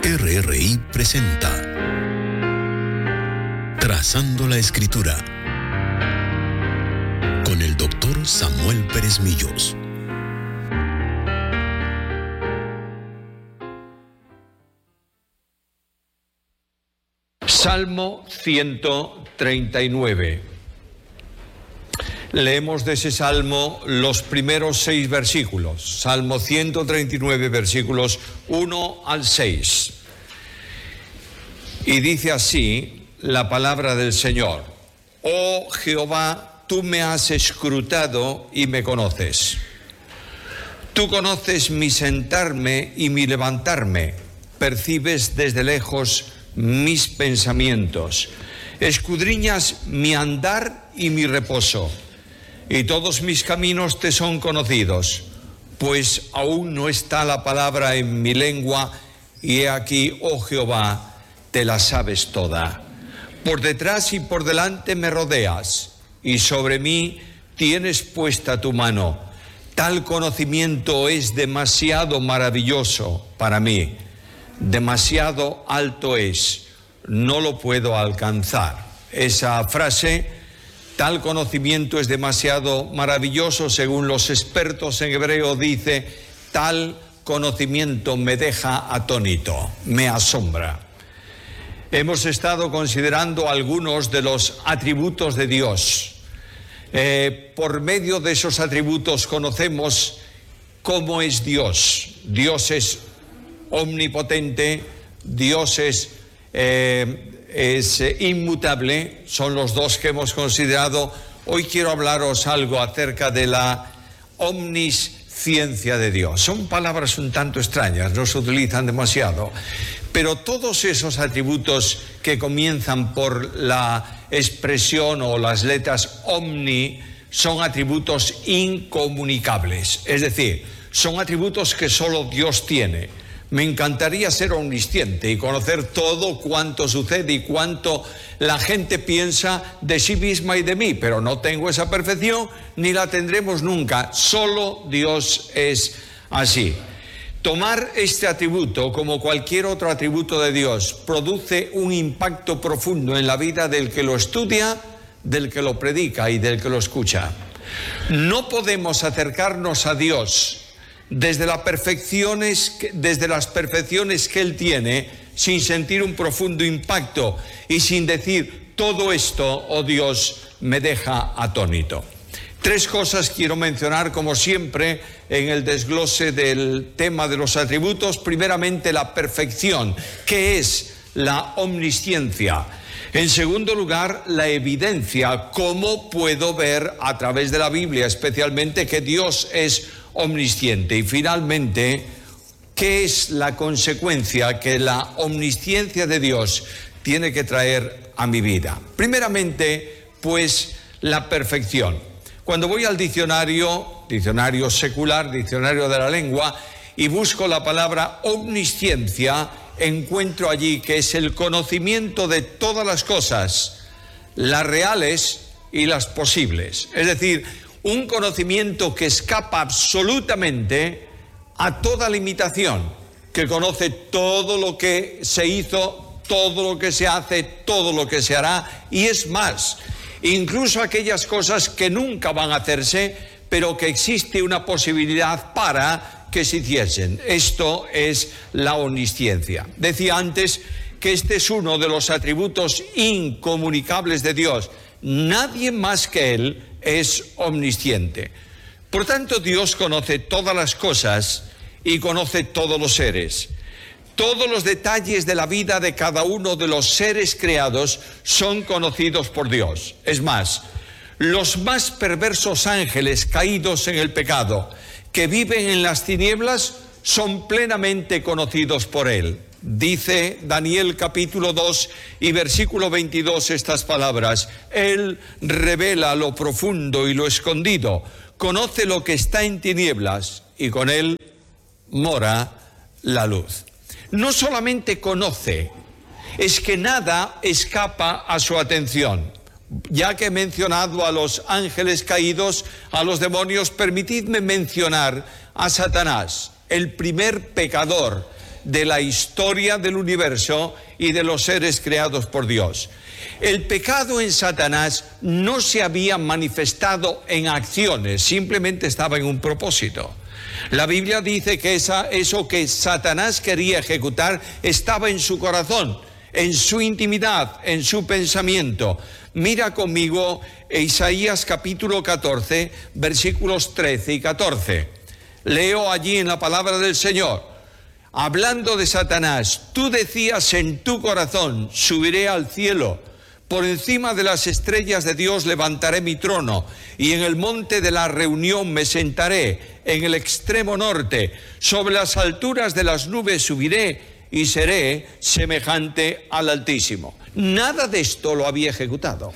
RRI presenta Trazando la Escritura con el doctor Samuel Pérez Millos. Salmo 139. Leemos de ese salmo los primeros 6 versículos. Salmo 139, versículos 1 al 6. Y dice así la palabra del Señor: Oh Jehová, tú me has escrutado y me conoces. Tú conoces mi sentarme y mi levantarme. Percibes desde lejos mis pensamientos. Escudriñas mi andar y mi reposo. Y todos mis caminos te son conocidos, pues aún no está la palabra en mi lengua, y he aquí, oh Jehová, te la sabes toda. Por detrás y por delante me rodeas, y sobre mí tienes puesta tu mano. Tal conocimiento es demasiado maravilloso para mí, demasiado alto es, no lo puedo alcanzar. Esa frase, tal conocimiento es demasiado maravilloso, según los expertos en hebreo, dice: tal conocimiento me deja atónito, me asombra. Hemos estado considerando algunos de los atributos de Dios. Por medio de esos atributos conocemos cómo es Dios. Dios es omnipotente, Dios es inmutable, son los dos que hemos considerado. Hoy quiero hablaros algo acerca de la omnisciencia de Dios. Son palabras un tanto extrañas, no se utilizan demasiado, pero todos esos atributos que comienzan por la expresión o las letras omni son atributos incomunicables, es decir, son atributos que solo Dios tiene. Me encantaría ser omnisciente y conocer todo cuanto sucede y cuanto la gente piensa de sí misma y de mí, pero no tengo esa perfección ni la tendremos nunca. Solo Dios es así. Tomar este atributo, como cualquier otro atributo de Dios, produce un impacto profundo en la vida del que lo estudia, del que lo predica y del que lo escucha. No podemos acercarnos a Dios desde las perfecciones que Él tiene, sin sentir un profundo impacto y sin decir: todo esto, oh Dios, me deja atónito. 3 cosas quiero mencionar, como siempre, en el desglose del tema de los atributos. Primeramente, la perfección, que es la omnisciencia. En segundo lugar, la evidencia, cómo puedo ver a través de la Biblia, especialmente, que Dios es omnisciente. Y finalmente, ¿qué es la consecuencia que la omnisciencia de Dios tiene que traer a mi vida? Primeramente, pues, la perfección. Cuando voy al diccionario secular, diccionario de la lengua, y busco la palabra omnisciencia, encuentro allí que es el conocimiento de todas las cosas, las reales y las posibles. Es decir, un conocimiento que escapa absolutamente a toda limitación, que conoce todo lo que se hizo, todo lo que se hace, todo lo que se hará, y es más, incluso aquellas cosas que nunca van a hacerse, pero que existe una posibilidad para que se hiciesen. Esto es la omnisciencia. Decía antes que este es uno de los atributos incomunicables de Dios. Nadie más que Él es omnisciente. Por tanto, Dios conoce todas las cosas y conoce todos los seres. Todos los detalles de la vida de cada uno de los seres creados son conocidos por Dios. Es más, los más perversos ángeles caídos en el pecado, que viven en las tinieblas, son plenamente conocidos por Él. Dice Daniel capítulo 2 y versículo 22 estas palabras: Él revela lo profundo y lo escondido, conoce lo que está en tinieblas, y con Él mora la luz. No solamente conoce, es que nada escapa a su atención. Ya que he mencionado a los ángeles caídos, a los demonios, permitidme mencionar a Satanás, el primer pecador de la historia del universo y de los seres creados por Dios. El pecado en Satanás no se había manifestado en acciones, simplemente estaba en un propósito. La Biblia dice que eso que Satanás quería ejecutar estaba en su corazón, en su intimidad, en su pensamiento. Mira conmigo Isaías capítulo 14, versículos 13 y 14. Leo allí en la palabra del Señor, hablando de Satanás: tú decías en tu corazón, subiré al cielo, por encima de las estrellas de Dios levantaré mi trono, y en el monte de la reunión me sentaré, en el extremo norte, sobre las alturas de las nubes subiré, y seré semejante al Altísimo. Nada de esto lo había ejecutado.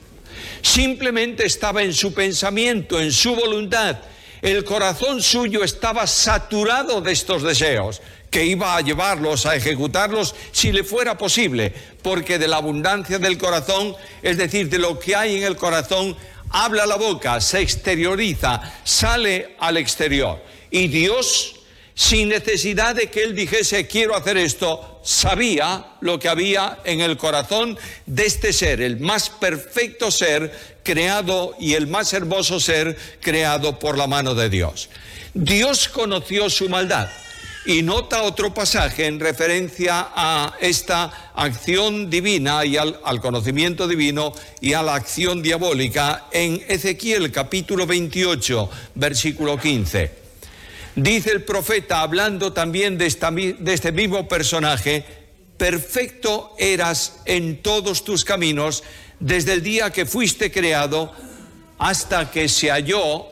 Simplemente estaba en su pensamiento, en su voluntad. El corazón suyo estaba saturado de estos deseos, que iba a llevarlos a ejecutarlos si le fuera posible, porque de la abundancia del corazón, es decir, de lo que hay en el corazón, habla la boca, se exterioriza, sale al exterior. Y Dios, sin necesidad de que él dijese quiero hacer esto, sabía lo que había en el corazón de este ser, el más perfecto ser creado y el más hermoso ser creado por la mano de Dios. Dios conoció su maldad y nota otro pasaje en referencia a esta acción divina y al conocimiento divino y a la acción diabólica en Ezequiel capítulo 28, versículo 15. Dice el profeta, hablando también de este mismo personaje: perfecto eras en todos tus caminos desde el día que fuiste creado hasta que se halló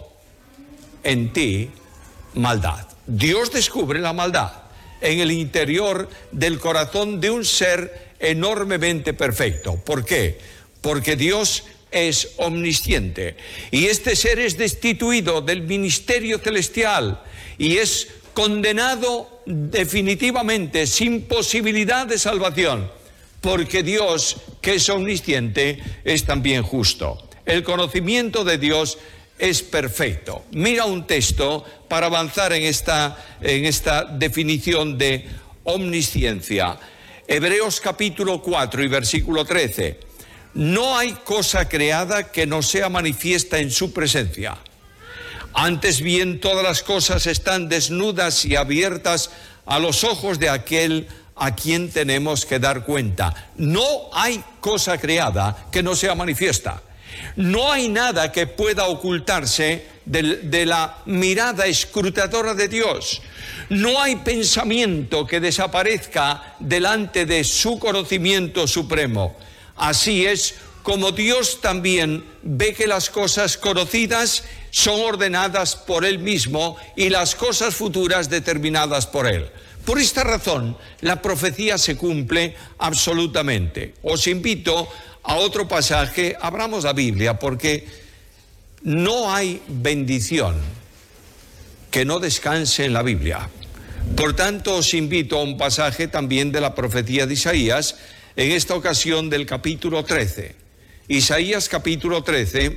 en ti maldad. Dios descubre la maldad en el interior del corazón de un ser enormemente perfecto. ¿Por qué? Porque Dios es omnisciente y este ser es destituido del ministerio celestial y es condenado definitivamente, sin posibilidad de salvación, porque Dios, que es omnisciente, es también justo. El conocimiento de Dios es perfecto. Mira un texto para avanzar en esta definición de omnisciencia. Hebreos capítulo 4 y versículo 13. No hay cosa creada que no sea manifiesta en su presencia. Antes bien, todas las cosas están desnudas y abiertas a los ojos de aquel a quien tenemos que dar cuenta. No hay cosa creada que no sea manifiesta. No hay nada que pueda ocultarse de la mirada escrutadora de Dios. No hay pensamiento que desaparezca delante de su conocimiento supremo. Así es como Dios también ve que las cosas conocidas son ordenadas por Él mismo y las cosas futuras determinadas por Él. Por esta razón, la profecía se cumple absolutamente. Os invito a otro pasaje, abramos la Biblia, porque no hay bendición que no descanse en la Biblia. Por tanto, os invito a un pasaje también de la profecía de Isaías, en esta ocasión del capítulo 13. Isaías capítulo 13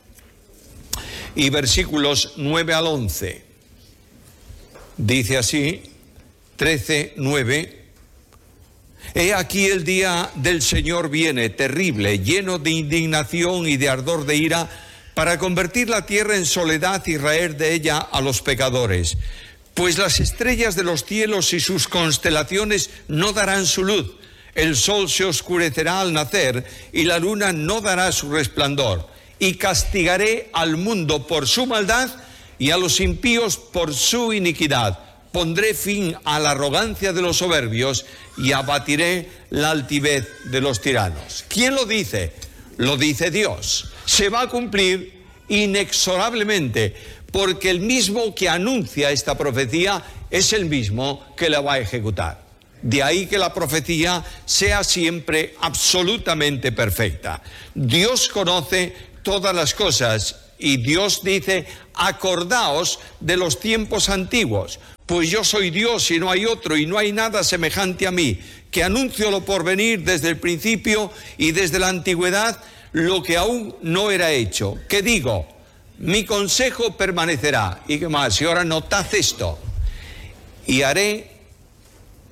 y versículos 9 al 11. Dice así, 13, 9. He aquí el día del Señor viene, terrible, lleno de indignación y de ardor de ira, para convertir la tierra en soledad y raer de ella a los pecadores. Pues las estrellas de los cielos y sus constelaciones no darán su luz, el sol se oscurecerá al nacer y la luna no dará su resplandor. Y castigaré al mundo por su maldad y a los impíos por su iniquidad. Pondré fin a la arrogancia de los soberbios y abatiré la altivez de los tiranos. ¿Quién lo dice? Lo dice Dios. Se va a cumplir inexorablemente, porque el mismo que anuncia esta profecía es el mismo que la va a ejecutar. De ahí que la profecía sea siempre absolutamente perfecta. Dios conoce todas las cosas y Dios dice: acordaos de los tiempos antiguos, pues yo soy Dios y no hay otro, y no hay nada semejante a mí, que anuncio lo porvenir desde el principio y desde la antigüedad lo que aún no era hecho. ¿Qué digo? Mi consejo permanecerá. ¿Y qué más? Y ahora notad esto: y haré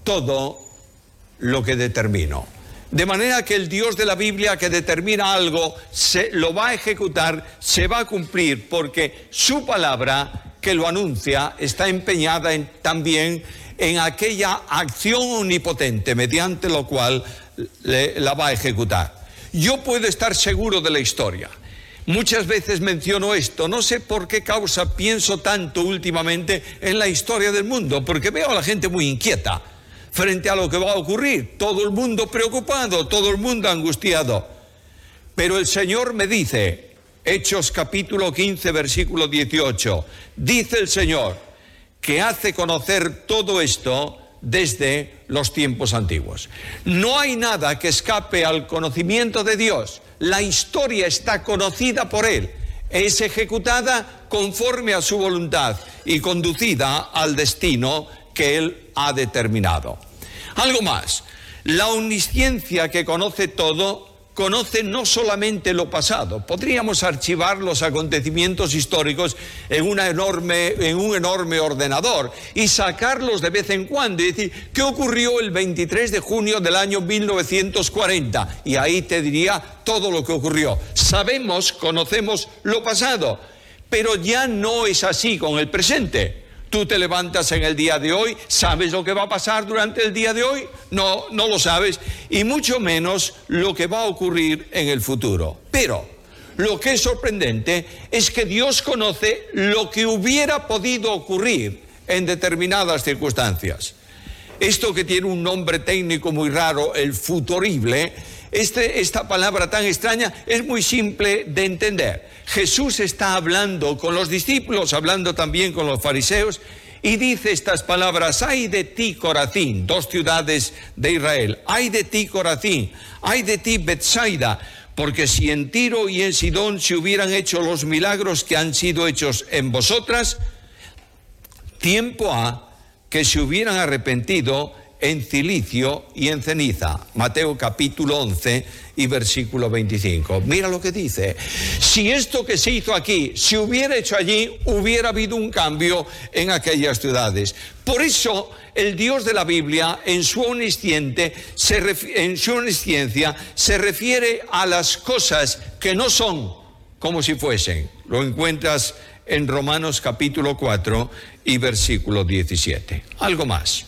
todo lo que determino. De manera que el Dios de la Biblia que determina algo, lo va a ejecutar, se va a cumplir, porque su palabra que lo anuncia está empeñada también en aquella acción omnipotente mediante lo cual la va a ejecutar. Yo puedo estar seguro de la historia. Muchas veces menciono esto, no sé por qué causa pienso tanto últimamente en la historia del mundo, porque veo a la gente muy inquieta frente a lo que va a ocurrir, todo el mundo preocupado, todo el mundo angustiado. Pero el Señor me dice, Hechos capítulo 15, versículo 18, dice el Señor que hace conocer todo esto desde los tiempos antiguos. No hay nada que escape al conocimiento de Dios. La historia está conocida por Él, es ejecutada conforme a su voluntad y conducida al destino que Él ha determinado. Algo más, la omnisciencia que conoce todo, conoce no solamente lo pasado. Podríamos archivar los acontecimientos históricos en un enorme ordenador y sacarlos de vez en cuando y decir, ¿qué ocurrió el 23 de junio del año 1940? Y ahí te diría todo lo que ocurrió. Conocemos lo pasado, pero ya no es así con el presente. Tú te levantas en el día de hoy, ¿sabes lo que va a pasar durante el día de hoy? No lo sabes, y mucho menos lo que va a ocurrir en el futuro. Pero lo que es sorprendente es que Dios conoce lo que hubiera podido ocurrir en determinadas circunstancias. Esto que tiene un nombre técnico muy raro, el futurible, esta palabra tan extraña es muy simple de entender. Jesús está hablando con los discípulos, hablando también con los fariseos, y dice estas palabras: ay de ti, Corazín, 2 ciudades de Israel, ay de ti, Corazín, ay de ti, Betsaida, porque si en Tiro y en Sidón se hubieran hecho los milagros que han sido hechos en vosotras, tiempo ha que se hubieran arrepentido en cilicio y en ceniza. Mateo capítulo 11 y versículo 25. Mira lo que dice. Si esto que se hizo aquí se hubiera hecho allí, hubiera habido un cambio en aquellas ciudades. Por eso el Dios de la Biblia en su omnisciencia se refiere a las cosas que no son como si fuesen. Lo encuentras en Romanos capítulo 4 y versículo 17. Algo más.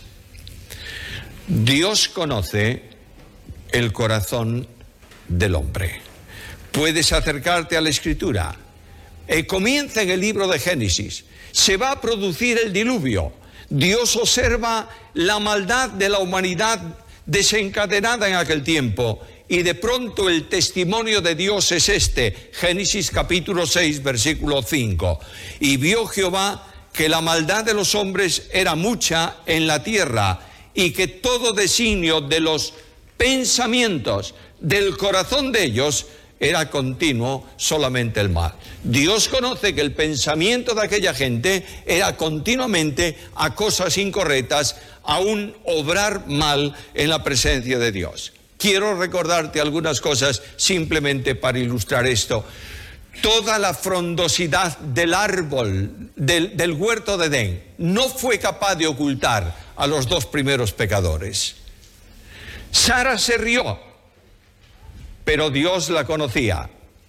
Dios conoce el corazón del hombre. Puedes acercarte a la Escritura. Comienza en el libro de Génesis. Se va a producir el diluvio. Dios observa la maldad de la humanidad desencadenada en aquel tiempo. Y de pronto el testimonio de Dios es este. Génesis capítulo 6, versículo 5. Y vio Jehová que la maldad de los hombres era mucha en la tierra, y que todo designio de los pensamientos del corazón de ellos era continuo solamente el mal. Dios conoce que el pensamiento de aquella gente era continuamente a cosas incorrectas, a un obrar mal en la presencia de Dios. Quiero recordarte algunas cosas simplemente para ilustrar esto. Toda la frondosidad del árbol, del huerto de Edén, no fue capaz de ocultar a los 2 primeros pecadores. Sara se rió, pero Dios la conocía.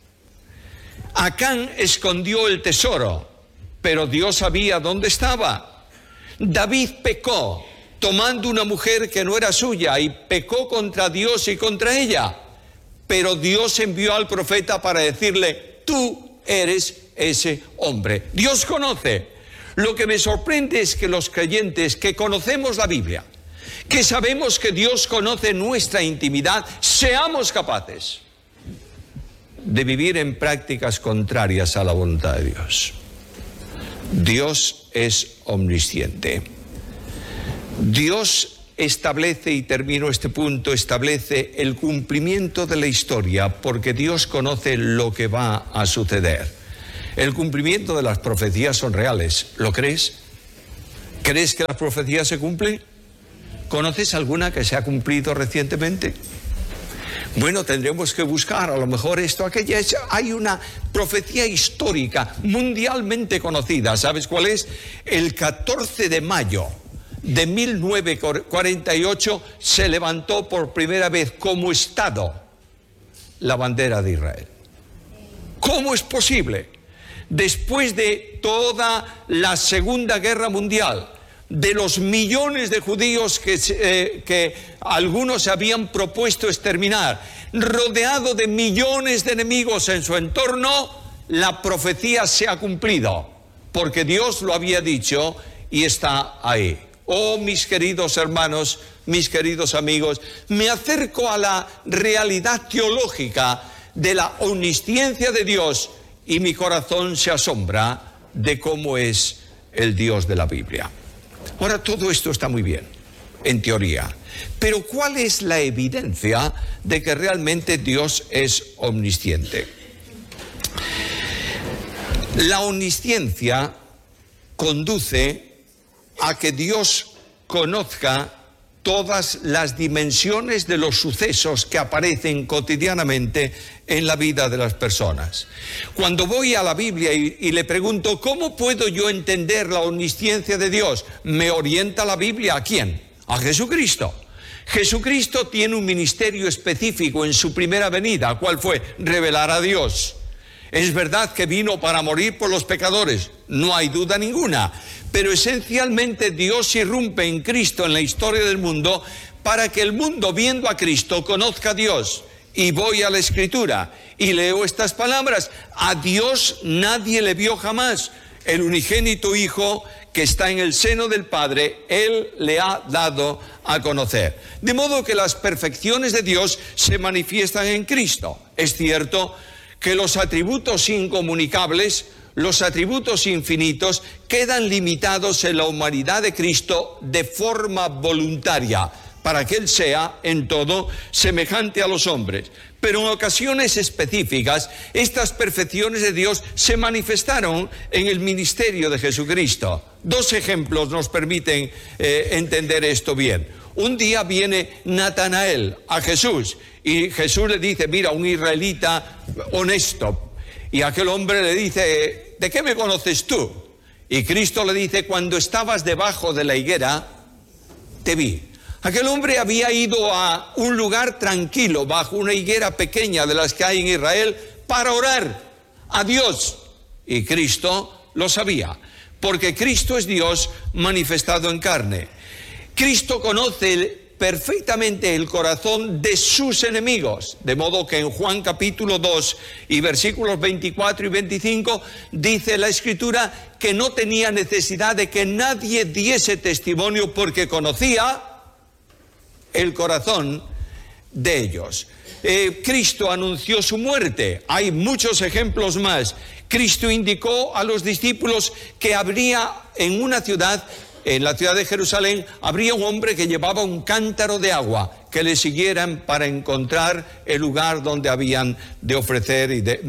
Acán escondió el tesoro, pero Dios sabía dónde estaba. David pecó, tomando una mujer que no era suya, y pecó contra Dios y contra ella. Pero Dios envió al profeta para decirle: tú eres ese hombre. Dios conoce. Lo que me sorprende es que los creyentes que conocemos la Biblia, que sabemos que Dios conoce nuestra intimidad, seamos capaces de vivir en prácticas contrarias a la voluntad de Dios. Dios es omnisciente. Dios establece, y termino este punto, establece el cumplimiento de la historia, porque Dios conoce lo que va a suceder. El cumplimiento de las profecías son reales. ¿Lo crees? ¿Crees que las profecías se cumplen? ¿Conoces alguna que se ha cumplido recientemente? Bueno, tendremos que buscar, a lo mejor esto, aquella. Hay una profecía histórica mundialmente conocida. ¿Sabes cuál es? El 14 de mayo de 1948 se levantó por primera vez como Estado la bandera de Israel. ¿Cómo es posible? Después de toda la Segunda Guerra Mundial, de los millones de judíos que algunos habían propuesto exterminar, rodeado de millones de enemigos en su entorno, la profecía se ha cumplido, porque Dios lo había dicho y está ahí. Oh, mis queridos hermanos, mis queridos amigos, me acerco a la realidad teológica de la omnisciencia de Dios y mi corazón se asombra de cómo es el Dios de la Biblia. Ahora, todo esto está muy bien, en teoría, pero ¿cuál es la evidencia de que realmente Dios es omnisciente? La omnisciencia conduce a que Dios conozca todas las dimensiones de los sucesos que aparecen cotidianamente en la vida de las personas. Cuando voy a la Biblia y le pregunto, ¿cómo puedo yo entender la omnisciencia de Dios? ¿Me orienta la Biblia a quién? A Jesucristo. Jesucristo tiene un ministerio específico en su primera venida. ¿Cuál fue? Revelar a Dios. Es verdad que vino para morir por los pecadores, no hay duda ninguna, pero esencialmente Dios irrumpe en Cristo en la historia del mundo para que el mundo, viendo a Cristo, conozca a Dios. Y voy a la Escritura y leo estas palabras: a Dios nadie le vio jamás, el unigénito Hijo que está en el seno del Padre, Él le ha dado a conocer. De modo que las perfecciones de Dios se manifiestan en Cristo. Es cierto que los atributos incomunicables, los atributos infinitos, quedan limitados en la humanidad de Cristo de forma voluntaria, para que Él sea, en todo, semejante a los hombres. Pero en ocasiones específicas, estas perfecciones de Dios se manifestaron en el ministerio de Jesucristo. Dos ejemplos nos permiten entender esto bien. Un día viene Natanael a Jesús y Jesús le dice, mira, un israelita honesto. Y aquel hombre le dice, ¿de qué me conoces tú? Y Cristo le dice, cuando estabas debajo de la higuera, te vi. Aquel hombre había ido a un lugar tranquilo, bajo una higuera pequeña de las que hay en Israel, para orar a Dios. Y Cristo lo sabía, porque Cristo es Dios manifestado en carne. Cristo conoce perfectamente el corazón de sus enemigos, de modo que en Juan capítulo 2 y versículos 24 y 25 dice la Escritura que no tenía necesidad de que nadie diese testimonio porque conocía el corazón de ellos. Cristo anunció su muerte. Hay muchos ejemplos más. Cristo indicó a los discípulos que habría en una ciudad, en la ciudad de Jerusalén, habría un hombre que llevaba un cántaro de agua, que le siguieran para encontrar el lugar donde habían de ofrecer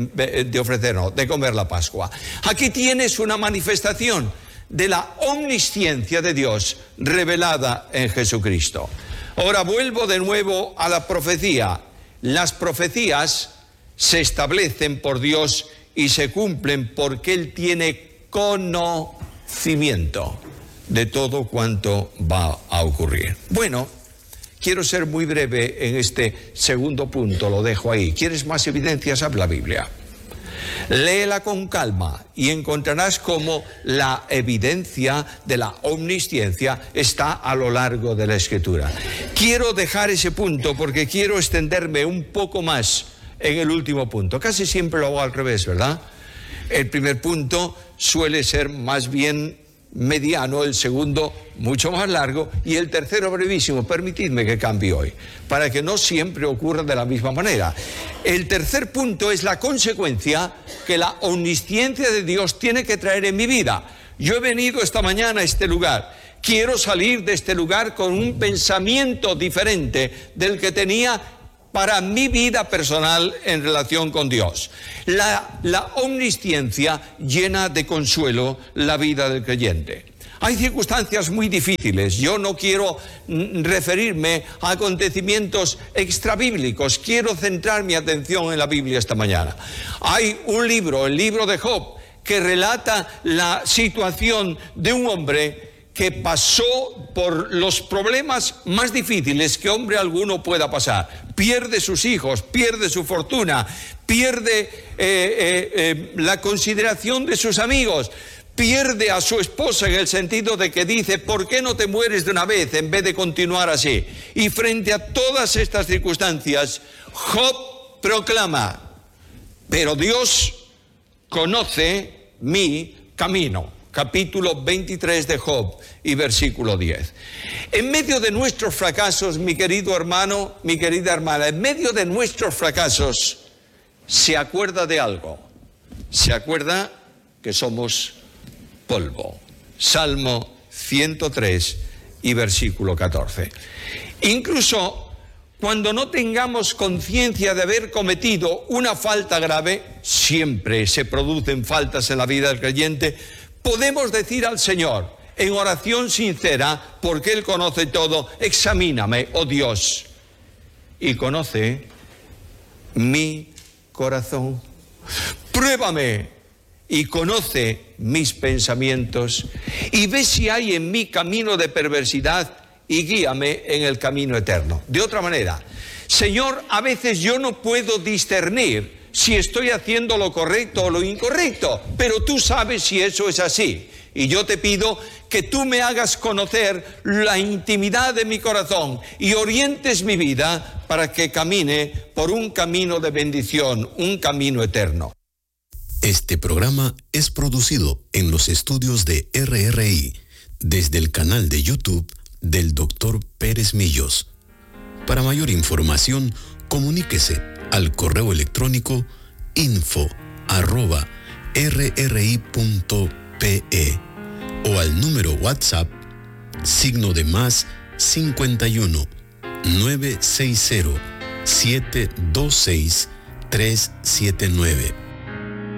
de comer la Pascua. Aquí tienes una manifestación de la omnisciencia de Dios revelada en Jesucristo. Ahora vuelvo de nuevo a la profecía. Las profecías se establecen por Dios y se cumplen porque Él tiene conocimiento de todo cuanto va a ocurrir. Bueno, quiero ser muy breve en este segundo punto, lo dejo ahí. ¿Quieres más evidencias? Abre la Biblia. Léela con calma y encontrarás cómo la evidencia de la omnisciencia está a lo largo de la Escritura. Quiero dejar ese punto porque quiero extenderme un poco más en el último punto. Casi siempre lo hago al revés, ¿verdad? El primer punto suele ser más bien mediano, el segundo mucho más largo y el tercero brevísimo. Permitidme que cambie hoy, para que no siempre ocurra de la misma manera. El tercer punto es la consecuencia que la omnisciencia de Dios tiene que traer en mi vida. Yo he venido esta mañana a este lugar. Quiero salir de este lugar con un pensamiento diferente del que tenía para mi vida personal en relación con Dios. La omnisciencia llena de consuelo la vida del creyente. Hay circunstancias muy difíciles. Yo no quiero referirme a acontecimientos extrabíblicos. Quiero centrar mi atención en la Biblia esta mañana. Hay un libro, el libro de Job, que relata la situación de un hombre que pasó por los problemas más difíciles que hombre alguno pueda pasar. Pierde sus hijos, pierde su fortuna, pierde la consideración de sus amigos, pierde a su esposa en el sentido de que dice, ¿por qué no te mueres de una vez en vez de continuar así? Y frente a todas estas circunstancias, Job proclama, pero Dios conoce mi camino. Capítulo 23 de Job y versículo 10. En medio de nuestros fracasos, mi querido hermano, mi querida hermana, en medio de nuestros fracasos, se acuerda de algo. Se acuerda que somos polvo. Salmo 103 y versículo 14. Incluso cuando no tengamos conciencia de haber cometido una falta grave, siempre se producen faltas en la vida del creyente, podemos decir al Señor, en oración sincera, porque Él conoce todo, examíname, oh Dios, y conoce mi corazón. Pruébame y conoce mis pensamientos, y ve si hay en mí camino de perversidad, y guíame en el camino eterno. De otra manera, Señor, a veces yo no puedo discernir si estoy haciendo lo correcto o lo incorrecto, pero tú sabes si eso es así. Y yo te pido que tú me hagas conocer la intimidad de mi corazón y orientes mi vida para que camine por un camino de bendición, un camino eterno. Este programa es producido en los estudios de RRI, desde el canal de YouTube del Dr. Pérez Millos. Para mayor información, comuníquese al correo electrónico info@rri.pe o al número WhatsApp +51 960 726 379.